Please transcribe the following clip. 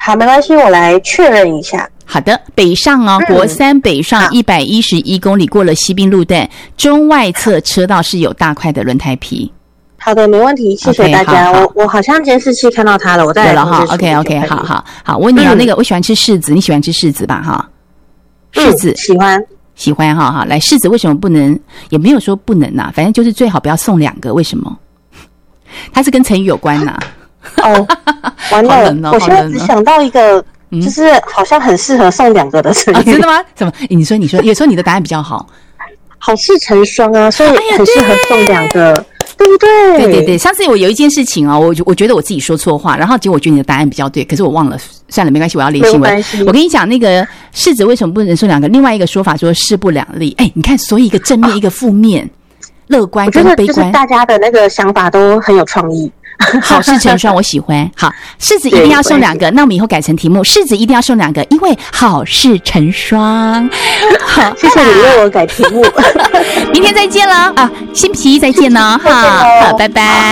好，没关系，我来确认一下。 好的，北上哦，国三北上111公里，过了西滨路段，中外侧车道是有大块的轮胎皮。 好的，没问题，谢谢大家。我好像监视器看到它了，我再来通知署。 OK， 好，我问你啊，那个我喜欢吃柿子，你喜欢吃柿子吧？哈，柿子喜欢哈，好，来，柿子为什么不能？也没有说不能啊，反正就是最好不要送2个，为什么？它是跟成语有关呐。 哦，完了，我现在只想到一个。就是好像很适合送2个的成语。 真的吗？怎么？你说，有时候你的答案比较好。 好事成双啊，所以很适合送2个，对不对？ 对。上次我有一件事情啊，我觉得我自己说错话，然后结果我觉得你的答案比较对，可是我忘了，算了，没关系，我要连新闻。我跟你讲，那个柿子为什么不能送2个？另外一个说法说势不两立。你看，所以一个正面，一个负面，乐观跟悲观， 就是大家的那个想法都很有创意。 好事成双，我喜欢。好，柿子一定要送2个，那我们以后改成题目：柿子一定要送2个，因为好事成双。 好，谢谢你为我改题目。 明天再见了啊，新皮再见呢，好，拜拜。